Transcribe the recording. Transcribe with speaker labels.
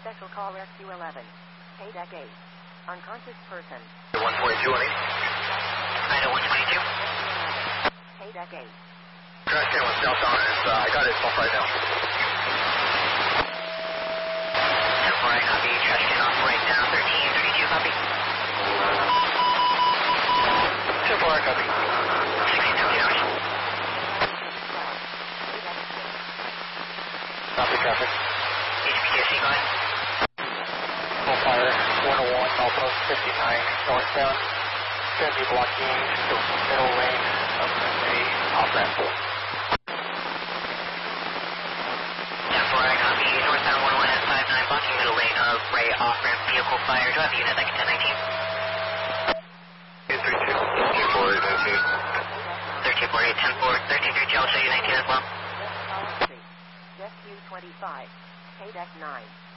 Speaker 1: Special Call Rescue 11. KDEC 8. Unconscious person.
Speaker 2: 142 on 8.
Speaker 3: Idaho 122.
Speaker 1: KDEC 8.
Speaker 2: Crash cam was southbound. I got it off right now.
Speaker 3: 10-4, I copy. Trash can off right now. 1332, copy.
Speaker 2: 10-4, I copy.
Speaker 3: 1670 hours.
Speaker 2: Copy traffic.
Speaker 3: HPTSC, go ahead.
Speaker 2: Full fire, 101, Alpost 59, northbound. Going to be blocking the middle lane of the off-ramp.
Speaker 3: 10-4, I copy. Northbound 101 at 59, blocking middle lane of Ray off-ramp vehicle fire. Do I have a unit that can 1019?
Speaker 2: 13-4, 819.
Speaker 3: 13-4, 810-4, 13-3, I'll show you 19 as well.
Speaker 1: Rescue 25. KDEC 9.